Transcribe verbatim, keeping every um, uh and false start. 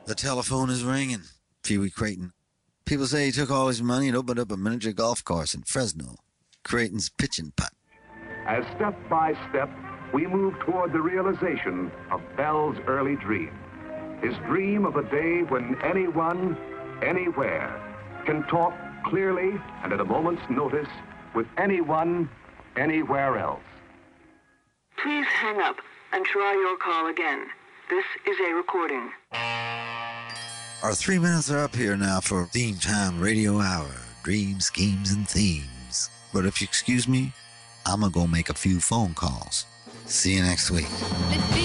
The telephone is ringing. Pee Wee Creighton. People say he took all his money and opened up a miniature golf course in Fresno. Creighton's pitching putt. As step by step, we move toward the realization of Bell's early dream. His dream of a day when anyone, anywhere, can talk clearly and at a moment's notice with anyone, anywhere else. Please hang up and try your call again. This is a recording. Our three minutes are up here now for Theme Time Radio Hour. Dreams, schemes, and themes. But if you excuse me, I'm going to go make a few phone calls. See you next week.